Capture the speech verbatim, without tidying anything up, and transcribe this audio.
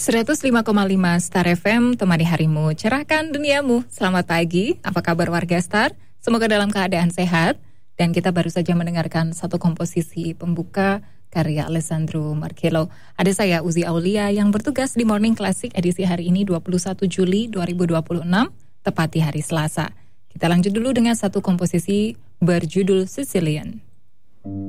seratus lima koma lima Star F M, temani harimu, cerahkan duniamu. Selamat pagi, apa kabar warga Star? Semoga dalam keadaan sehat. Dan kita baru saja mendengarkan satu komposisi pembuka karya Alessandro Marcello. Ada saya Uzi Aulia yang bertugas di Morning Classic edisi hari ini dua puluh satu Juli dua ribu dua puluh enam, tepat di hari Selasa. Kita lanjut dulu dengan satu komposisi berjudul Sicilian.